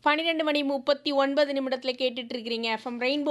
12:39 கேட்டுட்டு இருக்கிறீங்க FM rainbow.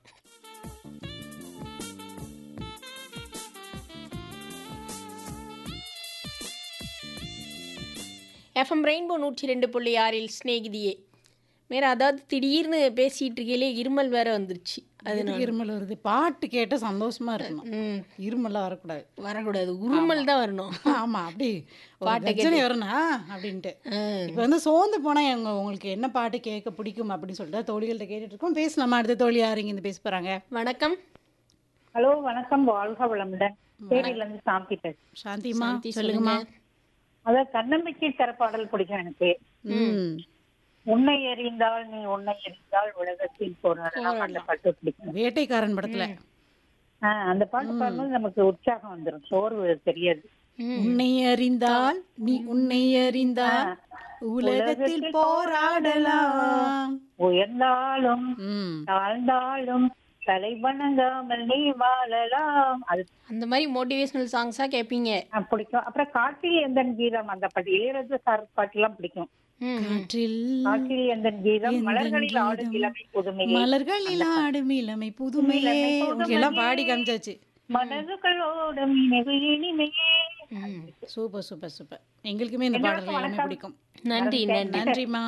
FM rainbow 102.6 ஸ்நேகிதியே. வேற அதாவது திடீர்னு பேசிட்டு இருக்கையிலே இருமல் வேற வந்துருச்சு. எதுக்கு இருமல் வருது? பாட்டு கேட்டா சந்தோஷமா இருக்கணும். இருமல்லாம் வரக்கூடாது. வரக்கூடாது, உருமல் தான் வரணும். ஆமா, அப்படி பாட்டை பாட்டு கேட்டு. வரணும் அப்படின்ட்டு. இப்போ வந்து சோர்ந்து போனா உங்களுக்கு என்ன பாட்டு கேட்க பிடிக்கும் அப்படின்னு சொல்லிட்டு தோழிகள்கிட்ட கேட்டுட்டு இருக்கோம். பேசலாமா? அடுத்த தோழி யாருங்க இந்த பேச போறாங்க? வணக்கம். ஹலோ, வணக்கம். வாழ்க வளமுடன். தேனியில இருந்து சாந்தி பேசுறேன். சாந்திமா, சாந்தி, சொல்லுங்கம்மா. அதாவது தன்னம்பிக்கை தர பாடல் பிடிக்கும் எனக்கு. ம். உன்னை எறிந்தால் நீ உன்னை எறிந்தால் உலகத்தில் போராடலாம், அந்த பாட்டு பிடிக்கும். வேட்டைக்காரன் படத்துல அந்த பாட்டு பாடும்போது நமக்கு உற்சாகம் வந்துடும், சோர்வு தெரியாது. உன்னை அறிந்தால் நீ உன்னை அறிந்தால் உலகத்தில் போராடலாம். உயர்ந்தாலும் ம். தாழ்ந்தாலும் தலை வணங்காமல் நீ வாழலாம். அது அந்த மாதிரி மோட்டிவேஷனல் சாங்ஸா கேட்பீங்க? பிடிக்கும். அப்புறம் காற்றில் எந்தன் கீதம், அந்த பாட்டு இளையராஜா சார் பாட்டு எல்லாம் பிடிக்கும். காற்றில் காற்றில் எந்தன் கீதம், எந்தன் மலர்களில் ஆடும் கீதம், இளமை புதுமையே, மலர்களில் ஆடும் இளமை புதுமையே. உங்களுக்கு எல்லாம் பாடி காமிச்சாச்சு. மனதுகளோடும் நினைவு இனிமையே. Super super super. எங்களுக்குமே இந்த பாடல்கள் எல்லாமே பிடிக்கும். நன்றி நன்றி. நன்றிம்மா.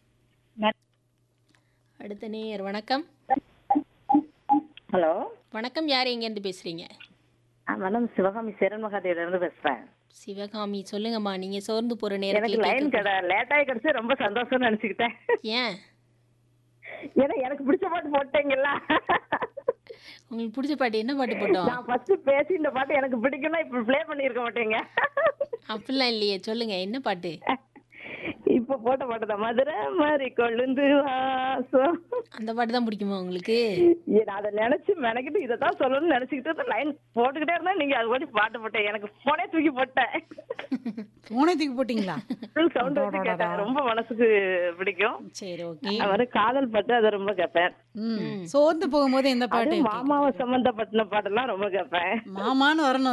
அடுத்த நேயர். வணக்கம். ஹலோ, வணக்கம். யார் எங்கேருந்து பேசுறீங்க? மேடம் சிவகாமி சேரன் மகாதேவில இருந்து பேசுறேன். சிவகாமி, சொல்லுங்கம்மா. நீங்க சோர்ந்து போற எனக்கு நேரத்துல லைன் கேட்க- லேட்டாகி கிடைச்சு ரொம்ப சந்தோஷம்னு நினைச்சுக்கிட்டேன். ஏன் ஏன்னா எனக்கு பிடிச்ச பாட்டு போட்டீங்களா? உங்களுக்கு பிடிச்ச பாட்டு என்ன பாட்டு போட்டோம்? நான் ஃபர்ஸ்ட் பேசி இந்த பாட்டு எனக்கு பிடிக்கும்னா இப்ப ப்ளே பண்ணிருக்க மாட்டேங்க. அப்படிலாம் இல்லையே, சொல்லுங்க என்ன பாட்டு? இப்ப போட்ட பாட்டு தான், மதுரை மாதிரி கொழுந்து வாசம். அந்த பாட்டு தான் பிடிக்குமா உங்களுக்கு? நான் அதை நினைச்சு மெனக்கிட்டு இதை தான் சொல்லணும்னு நினைச்சுக்கிட்டு லைன் போட்டுக்கிட்டே இருந்தா நீங்க அது பாட்டு பாட்டு போட்டேன். எனக்கு போனே தூக்கி போட்டேன். போனே தூக்கி போட்டீங்களா? ஃபுல் சவுண்ட் வச்சு கேட்டேன். ரொம்ப மனசுக்கு பிடிக்கும். சரி, ஓகே. அவரு காதல் பாட்டு அதை ரொம்ப கேட்பேன். சோர்ந்து போகும்போது எந்த பாட்டு? மாமாவை சம்பந்தப்பட்ட பாட்டெல்லாம் ரொம்ப கேட்பேன். மாமான்னு வரணும்.